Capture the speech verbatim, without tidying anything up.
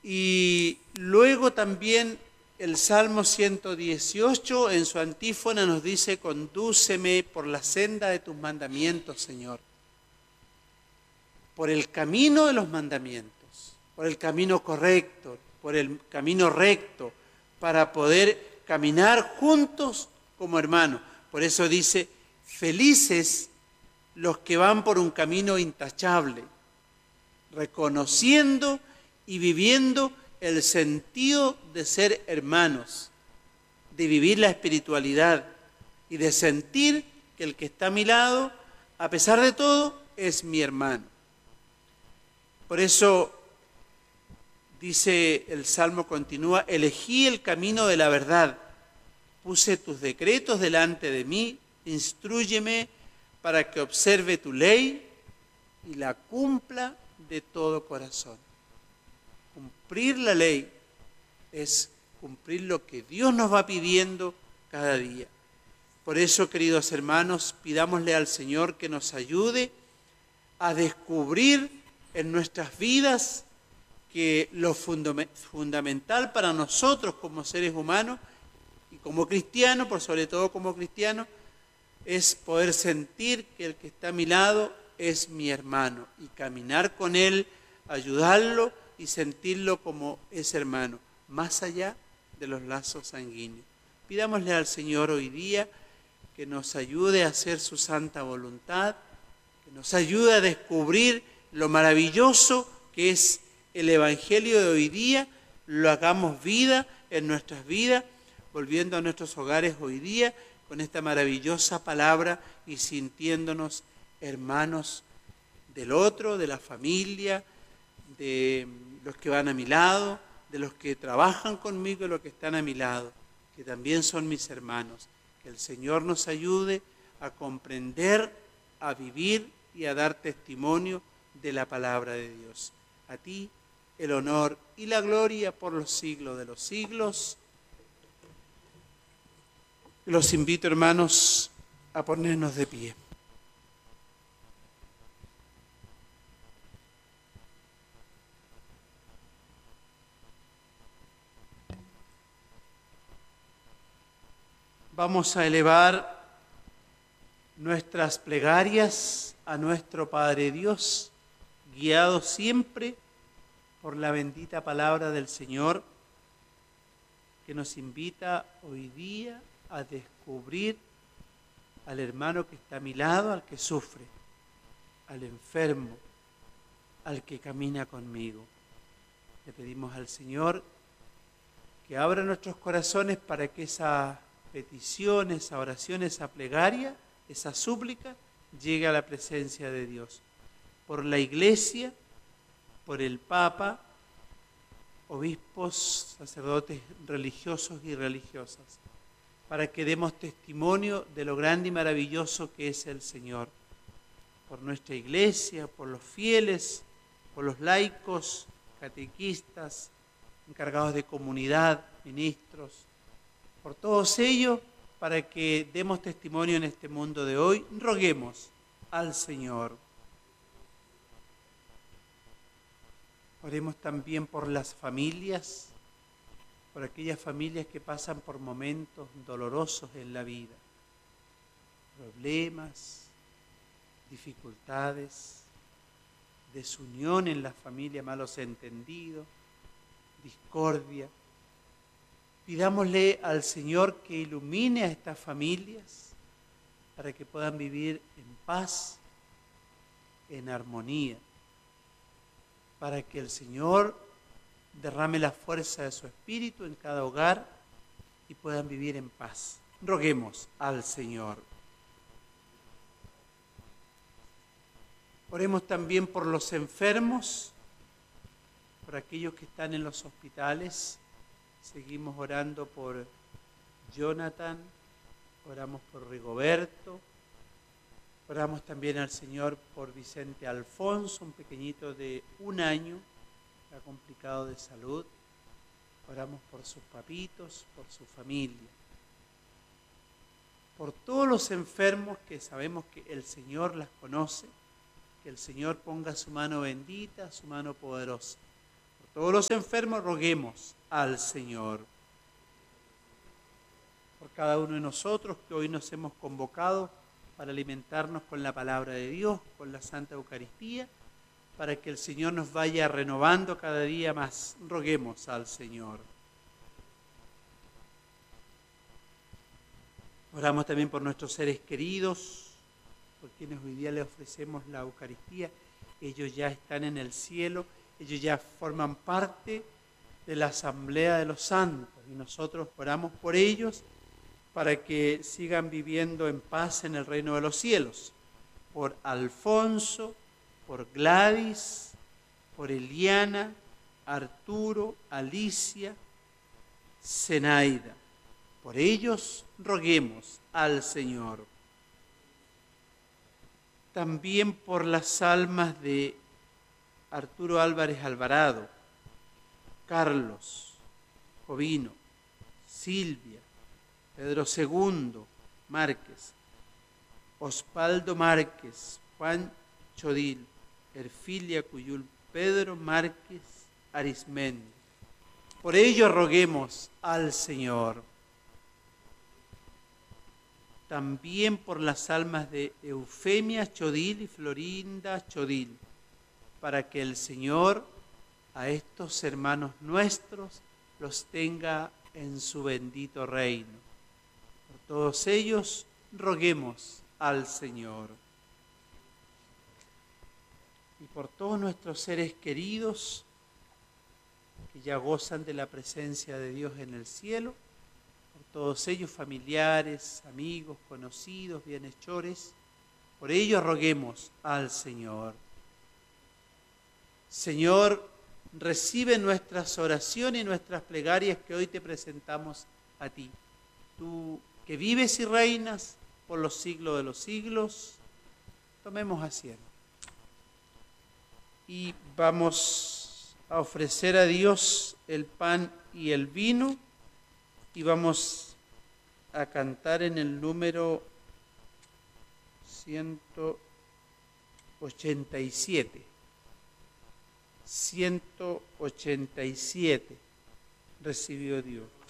Y luego también el Salmo ciento dieciocho en su antífona nos dice: condúceme por la senda de tus mandamientos, Señor. Por el camino de los mandamientos, por el camino correcto, por el camino recto, para poder caminar juntos como hermanos. Por eso dice: felices los que van por un camino intachable, reconociendo y viviendo el sentido de ser hermanos, de vivir la espiritualidad y de sentir que el que está a mi lado, a pesar de todo, es mi hermano. Por eso dice el Salmo, continúa: elegí el camino de la verdad, puse tus decretos delante de mí, instrúyeme para que observe tu ley y la cumpla de todo corazón. Cumplir la ley es cumplir lo que Dios nos va pidiendo cada día. Por eso, queridos hermanos, pidámosle al Señor que nos ayude a descubrir en nuestras vidas que lo fundamental para nosotros como seres humanos y como cristianos, por sobre todo como cristianos, es poder sentir que el que está a mi lado es mi hermano y caminar con él, ayudarlo y sentirlo como es hermano, más allá de los lazos sanguíneos. Pidámosle al Señor hoy día que nos ayude a hacer su santa voluntad, que nos ayude a descubrir lo maravilloso que es el Evangelio de hoy día, lo hagamos vida en nuestras vidas, volviendo a nuestros hogares hoy día con esta maravillosa palabra y sintiéndonos hermanos del otro, de la familia, de los que van a mi lado, de los que trabajan conmigo y los que están a mi lado, que también son mis hermanos. Que el Señor nos ayude a comprender, a vivir y a dar testimonio de la palabra de Dios. A ti el honor y la gloria por los siglos de los siglos. Los invito, hermanos, a ponernos de pie. Vamos a elevar nuestras plegarias a nuestro Padre Dios, guiados siempre por la bendita palabra del Señor, que nos invita hoy día a descubrir al hermano que está a mi lado, al que sufre, al enfermo, al que camina conmigo. Le pedimos al Señor que abra nuestros corazones para que esa petición, esa oración, esa plegaria, esa súplica llegue a la presencia de Dios. Por la Iglesia, por el Papa, obispos, sacerdotes religiosos y religiosas, para que demos testimonio de lo grande y maravilloso que es el Señor. Por nuestra Iglesia, por los fieles, por los laicos, catequistas, encargados de comunidad, ministros, por todos ellos, para que demos testimonio en este mundo de hoy, roguemos al Señor. Oremos también por las familias, por aquellas familias que pasan por momentos dolorosos en la vida, problemas, dificultades, desunión en la familia, malos entendidos, discordia. Pidámosle al Señor que ilumine a estas familias para que puedan vivir en paz, en armonía, para que el Señor derrame la fuerza de su Espíritu en cada hogar y puedan vivir en paz. Roguemos al Señor. Oremos también por los enfermos, por aquellos que están en los hospitales. Seguimos orando por Jonathan, oramos por Rigoberto, oramos también al Señor por Vicente Alfonso, un pequeñito de un año, está complicado de salud. Oramos por sus papitos, por su familia, por todos los enfermos que sabemos que el Señor las conoce, que el Señor ponga su mano bendita, su mano poderosa, por todos los enfermos, roguemos al Señor. Por cada uno de nosotros que hoy nos hemos convocado para alimentarnos con la palabra de Dios, con la Santa Eucaristía, para que el Señor nos vaya renovando cada día más. Roguemos al Señor. Oramos también por nuestros seres queridos, por quienes hoy día le ofrecemos la Eucaristía. Ellos ya están en el cielo, ellos ya forman parte de la asamblea de los santos y nosotros oramos por ellos para que sigan viviendo en paz en el reino de los cielos. Por Alfonso, por Gladys, por Eliana, Arturo, Alicia, Zenaida. Por ellos roguemos al Señor. También por las almas de Arturo Álvarez Alvarado, Carlos Jovino, Silvia, Pedro segundo Márquez, Osvaldo Márquez, Juan Chodil, Erfilia Cuyul, Pedro Márquez Arismendi. Por ello roguemos al Señor. También por las almas de Eufemia Chodil y Florinda Chodil, para que el Señor a estos hermanos nuestros los tenga en su bendito reino. Por todos ellos roguemos al Señor. Y por todos nuestros seres queridos que ya gozan de la presencia de Dios en el cielo, por todos ellos familiares, amigos, conocidos, bienhechores, por ellos roguemos al Señor. Señor, recibe nuestras oraciones y nuestras plegarias que hoy te presentamos a ti. Tú que vives y reinas por los siglos de los siglos, tomemos asiento. Y vamos a ofrecer a Dios el pan y el vino y vamos a cantar en el número ciento ochenta y siete. ciento ochenta y siete recibió Dios.